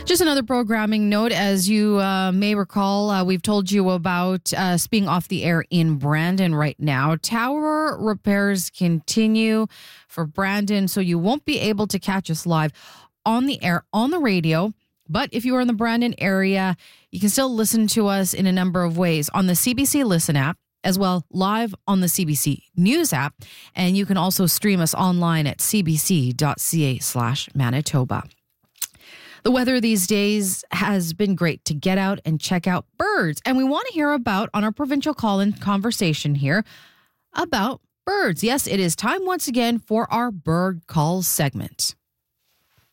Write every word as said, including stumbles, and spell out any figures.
Just another programming note, as you uh, may recall, uh, we've told you about us being off the air in Brandon right now. Tower repairs continue for Brandon, so you won't be able to catch us live on the air, on the radio. But if you are in the Brandon area, you can still listen to us in a number of ways on the C B C Listen app, as well live on the C B C News app. And you can also stream us online at cbc.ca slash Manitoba. The weather these days has been great to get out and check out birds. And we want to hear about, on our provincial call-in conversation here, about birds. Yes, it is time once again for our bird calls segment.